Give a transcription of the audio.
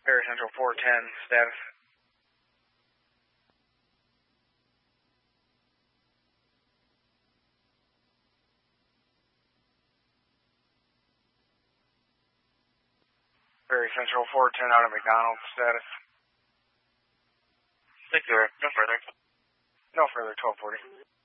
Perry Central 410, status. Perry Central 410 out of McDonald's, status. Thank you, no further. No further, 1240.